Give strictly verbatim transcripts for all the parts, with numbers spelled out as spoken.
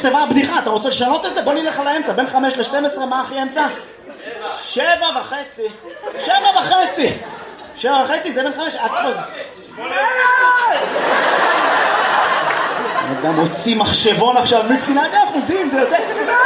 נכתבה הבדיחה, אתה רוצה לשנות את זה? בוא נלך על האמצע, בין חמש ל-שתים עשרה, מה הכי אמצע? שבע וחצי. שבע וחצי. שבע וחצי, זה בין חמש, את חוז... גם הוציא מחשבון עכשיו, מבחינת האחוזים, זה יוצא...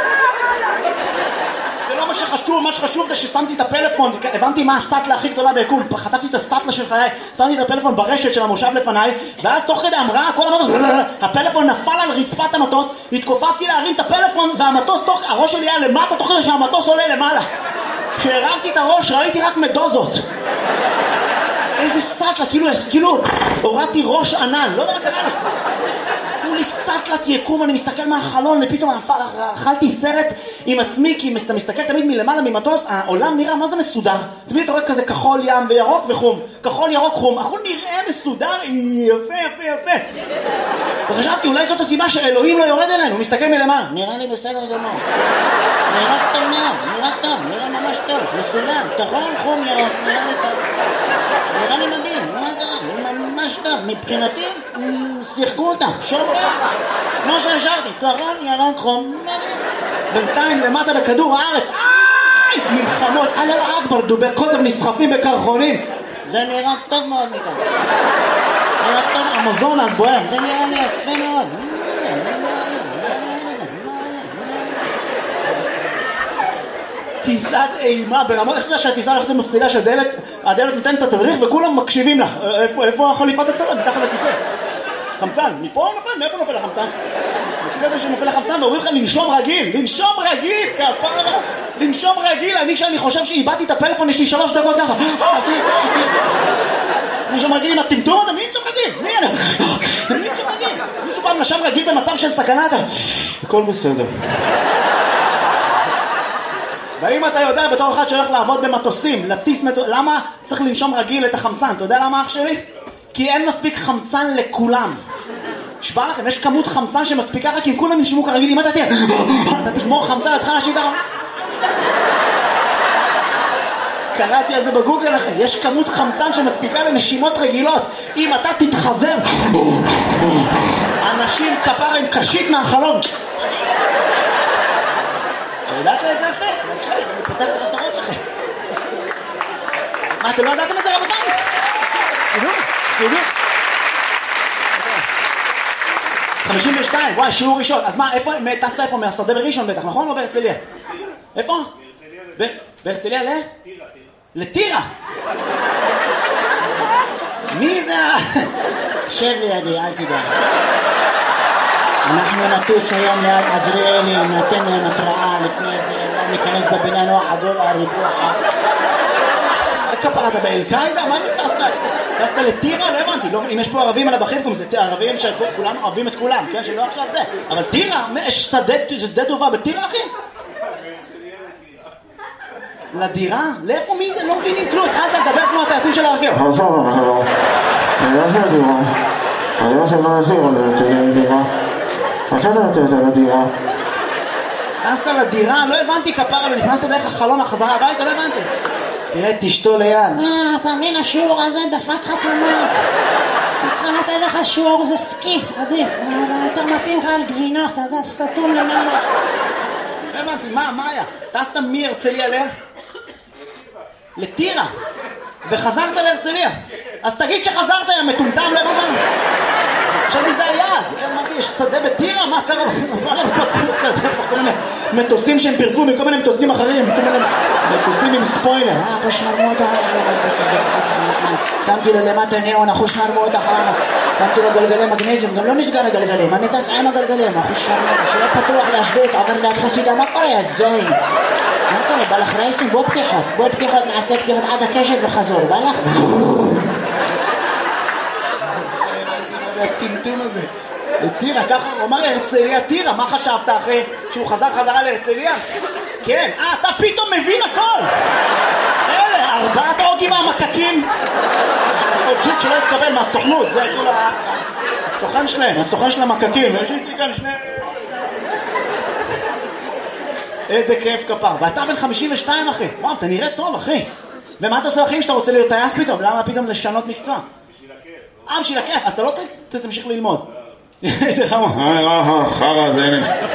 זה לא מה שחשוב, מה שחשוב זה ששמתי את הפלאפון, הבנתי מה הסטלה הכי גדולה ביקום, חטפתי את הסטלה של חיי, שמתי את הפלאפון ברשת של המושב לפניי, ואז תוך כדי אמרה, כל המטוס, הפלאפון נפל על רצפת המטוס, התכופפתי להרים את הפלאפון, והמטוס, תוך, הראש שלי היה למטה, תוך כדי שהמטוס עולה למעלה. כשהרמתי את הראש, ראיתי רק מדוזות. איזה סטלה, כאילו, כאילו, הורדתי ראש ענן, לא יודע מה קרה לי. לי סטלת יקום, אני מסתכל מהחלון ופתאום אכלתי סרט עם עצמי, כי אתה מסתכל תמיד מלמעלה ממטוס, העולם נראה מה זה מסודר, תמיד אתה רואה כזה כחול ים וירוק וחום, כחול ירוק חום, הכל נראה מסודר, יפה יפה יפה. וחשבתי אולי זאת הסיבה שאלוהים לא יורד אלינו, הוא מסתכל מלמעלה, נראה לי בסדר גמור, נראה טוב מאוד, נראה טוב, נראה ממש טוב, מסודר, כחול חום ירוק, נראה לי טוב, נראה לי מדהים, מה קרה? ממש טוב, מבחינתי שיחקו אותה, שומרים, כמו שהשארתי, כחול ירוק חום, בינתיים למטה בכדור הארץ, איי, מלחמות, אללה אכבר, דובי קוטב נסחפים בקרחונים, זה נראה טוב מאוד מכאן, נראה טוב, אמזונס בוער, זה נראה לי יפה מאוד. טיסת אימה ברמות, איך אתה יודע שהטיסה הולכת למפחידה שהדלת, הדלת נותנת את התדריך וכולם מקשיבים לה, איפה, איפה החליפת הצלם? מתחת לכיסא. חמצן, מפה נופל? מאיפה נופל החמצן? מכיר את זה שנופל החמצן ואומרים לך לנשום רגיל, לנשום רגיל, כפרה, לנשום רגיל, אני כשאני חושב שאיבדתי את הפלאפון יש לי שלוש דקות ככה, לנשום רגיל עם הטמטום הזה, מי נשום רגיל? מי אני? מי נשום רגיל? מישהו פעם נשם רגיל במצב של סכנה, הכל בסדר. והאם אתה יודע בתור אחד שהולך לעבוד במטוסים, לטיס מטוס, למה צריך לנשום רגיל את החמצן? אתה יודע למה אח שלי? כי אין מספיק חמצן לכולם. שבא לכם, יש כמות חמצן שמספיקה רק אם כולם נשמו כרגיל, אם אתה תהיה, אתה תגמור חמצן, אתה תחל להשיב ככה. קראתי על זה בגוגל לכם, יש כמות חמצן שמספיקה לנשימות רגילות. אם אתה תתחזר, אנשים כפר עם קשית מהחלום. ידעת את זה אחרי? בבקשה, אני פותח לך את הראש אחרי. מה, אתם לא ידעתם את זה רבותיי? תדעו, תדעו. חמישים ושתיים, וואי, שיעור ראשון. אז מה, איפה, טסת איפה? מהשדה בראשון בטח, נכון? או בהרצליה? איפה? בהרצליה ל? טירה. לטירה? מי זה? שב לידי, אל תדע. אנחנו נטוס היום ליד עזריאלי, נתן להם התראה לפני זה, לא ניכנס בבינה נוח עדול הריבוע. כפרה, אתה באל-קאידה? מה אתה טסת? טסת לטירה? לא הבנתי, אם יש פה ערבים על הבחים, זה ערבים שכולנו אוהבים את כולם, כן? שלא עכשיו זה. אבל טירה? יש שדה טובה בטירה, אחי? לדירה? לאיפה מי זה? לא מבינים כלום, התחלת לדבר כמו הטייסים של הרכב. אני לא שלא נזיר, אני רוצה לדירה. אתה לא רוצה יותר לדירה. נכנסת לדירה? לא הבנתי כפרה, לא נכנסת דרך החלון החזרה הביתה, לא הבנתי. תראה, תשתו ליד. אה, אתה מבין, השיעור הזה דפק חתומה. צריכה לתת לך שיעור, זה סקי, עדיף. יותר מתאים לך על גבינות, אתה יודע, סתום למעלה. לא הבנתי, מה, מה היה? טסת מהרצליה ל? לטירה. וחזרת להרצליה. אז תגיד שחזרת, יא מטומטם, לא הבנתי. עכשיו לי זה היעד, אמרתי, יש שדה בטירה? מה קרה? מה הם פתחו שדה? כל מיני מטוסים שהם פירקו מכל מיני מטוסים אחרים, כל מיני מטוסים עם ספוילר. אה, אחו שרמו אותה, שמתי לו למטה ניאון, אחו שרמו אותה, שמתי לו גלגלי מגנזיום, גם לא נסגר הגלגלים, אני טס עם הגלגלים, אחו שרמו אותה, שלא פתוח להשוויץ, עובר ליד חסידה, מה קורה, יא זוין? מה קורה, בא לך רייסים? בוא פתיחות, בוא פתיחות, נעשה פתיחות עד הקשת וחזור, בא לך? הטמטום הזה. לטירה, ככה הוא אמר להרצליה טירה, מה חשבת אחרי שהוא חזר חזרה להרצליה? כן, אה, אתה פתאום מבין הכל. אלה, ארבעת ההוגים המקקים. עוד ג'וק שלא התקבל מהסוכנות, זה כאילו הסוכן שלהם, הסוכן של המקקים. יש איתי כאן שני... איזה כיף כפר. ואתה בן חמישים ושתיים אחי. וואו, אתה נראה טוב אחי. ומה אתה עושה אחים שאתה רוצה להיות טייס פתאום? למה פתאום לשנות מקצוע? אה, בשביל הכיף, אז אתה לא תמשיך ללמוד. איזה חמור. אה, אה, חרא, זה הנה.